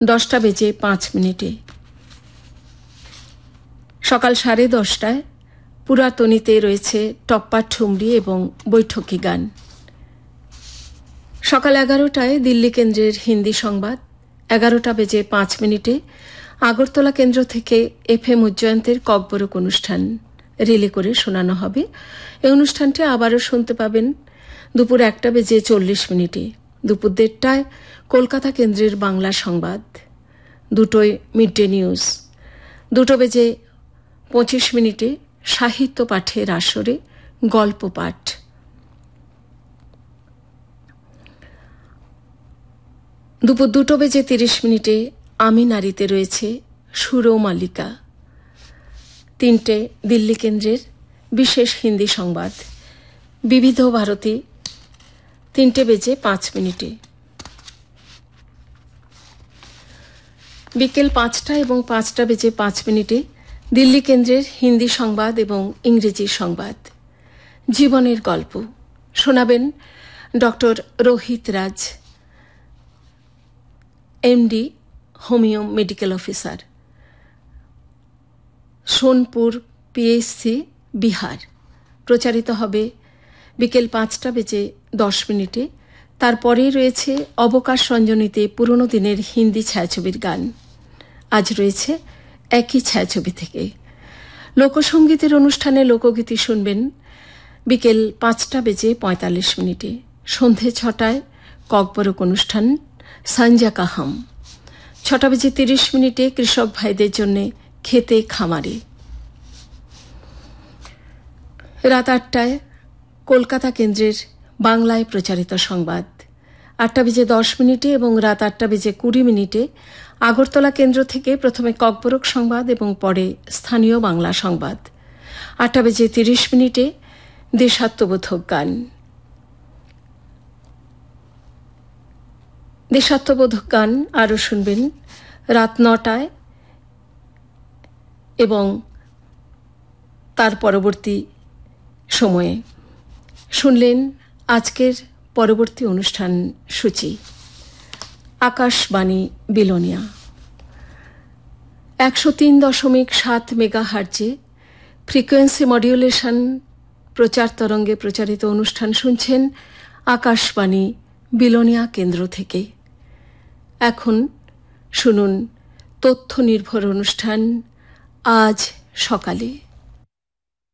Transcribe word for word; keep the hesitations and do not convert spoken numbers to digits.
দশটা বেজে পাঁচ মিনিটে। সকাল সাড়ে দশটায় পুরাতনীতে রয়েছে টপ্পা ঠুমরি এবং বৈঠকি গান। সকাল এগারোটায় দিল্লি কেন্দ্রের হিন্দি সংবাদ। এগারোটা বেজে পাঁচ মিনিটে আগরতলা কেন্দ্র থেকে এফ এম উজ্জয়ন্তের ককবরক অনুষ্ঠান রিলে করে শোনানো হবে। এই অনুষ্ঠানটি আবারও শুনতে পাবেন দুপুর একটা বেজে চল্লিশ মিনিটে। দুপুর দেড়টায় কলকাতা কেন্দ্রের বাংলা সংবাদ। দুটোয় মিড ডে নিউজ। দুটো বেজে পঁচিশ মিনিটে সাহিত্য পাঠের আসরে গল্প পাঠ। দুপুর দুটো বেজে তিরিশ মিনিটে আমি নারীতে রয়েছে সুরমালিকা। তিনটে দিল্লি কেন্দ্রের বিশেষ হিন্দি সংবাদ। বিবিধ ভারতী তিনটে বেজে পাঁচ মিনিটে। বিকেল পাঁচটা এবং পাঁচটা বেজে পাঁচ মিনিটে দিল্লি কেন্দ্রের হিন্দি সংবাদ এবং ইংরেজি সংবাদ। জীবনের গল্প শোনাবেন ডক্টর রোহিত রাজ, MD, homeo medical officer, Sonpur, PHC, Bihar. প্রচারিত হবে বিকেল পাঁচটা বেজে দশ মিনিটে। তারপরেই রয়েছে অবকাশ রঞ্জনীতে পুরনো দিনের হিন্দি ছায়াছবির গান। আজ রয়েছে একই ছায়াছবি থেকে। লোকসঙ্গীতের অনুষ্ঠানে লোকগীতি শুনবেন বিকেল পাঁচটা বেজে পঁয়তাল্লিশ মিনিটে। সন্ধে ছটায় ককবরক অনুষ্ঠান সাঞ্জা কাহাম। ছটা বেজে তিরিশ মিনিটে কৃষক ভাইদের জন্য খেতে খামারে। রাত আটটায় কলকাতা কেন্দ্রের বাংলায় প্রচারিত সংবাদ। আটটা বেজে দশ মিনিটে এবং রাত আটটা বেজে কুড়ি মিনিটে আগরতলা কেন্দ্র থেকে প্রথমে ককবরক সংবাদ এবং পরে স্থানীয় বাংলা সংবাদ। আটটা বেজে তিরিশ মিনিটে দেশাত্মবোধক গান। দেশাত্মবোধক গান আরও শুনবেন রাত নটায় এবং তার পরবর্তী সময়ে। শুনলেন আজকের পরবর্তী অনুষ্ঠান সূচি। আকাশবাণী বিলোনিয়া একশো তিন দশমিক সাত মেগা হার্জে ফ্রিকোয়েন্সি মডিউলেশন প্রচার তরঙ্গে প্রচারিত অনুষ্ঠান শুনছেন আকাশবাণী বিলোনিয়া কেন্দ্র থেকে। এখন শুনুন তথ্য নির্ভর অনুষ্ঠান আজ সকালে।